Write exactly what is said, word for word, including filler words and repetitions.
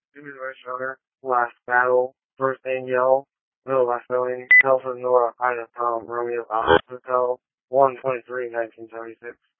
Jimmy Rice Runner, Last Battle, First Angel, Middle Last Spelling, Telford Nora, Ida Tom, Romeo, Alpha Hotel, one twenty-three, nineteen seventy-six.